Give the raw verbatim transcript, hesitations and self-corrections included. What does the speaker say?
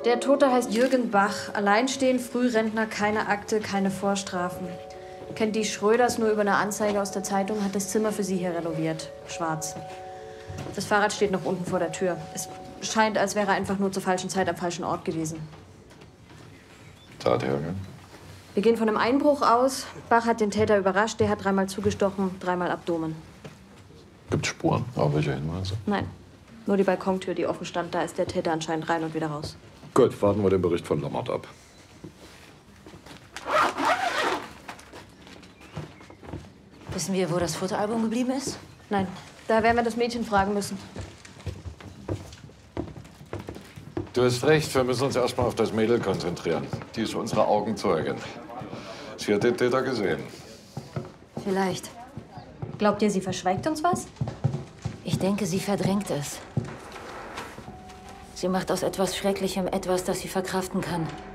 Der Tote heißt Jürgen Bach. Alleinstehend, Frührentner, keine Akte, keine Vorstrafen. Kennt die Schröders nur über eine Anzeige aus der Zeitung, hat das Zimmer für sie hier renoviert. Schwarz. Das Fahrrad steht noch unten vor der Tür. Es scheint, als wäre er einfach nur zur falschen Zeit am falschen Ort gewesen. Tathergang? Wir gehen von einem Einbruch aus. Bach hat den Täter überrascht. Der hat dreimal zugestochen, dreimal Abdomen. Gibt's Spuren? Auf welche Hinweise? Nein. Nur die Balkontür, die offen stand. Da ist der Täter anscheinend rein und wieder raus. Gut, warten wir den Bericht von Lammert ab. Wissen wir, wo das Fotoalbum geblieben ist? Nein. Da werden wir das Mädchen fragen müssen. Du hast recht, wir müssen uns erstmal auf das Mädel konzentrieren. Die ist unsere Augenzeugin. Sie hat den Täter gesehen. Vielleicht. Glaubt ihr, sie verschweigt uns was? Ich denke, sie verdrängt es. Sie macht aus etwas Schrecklichem etwas, das sie verkraften kann.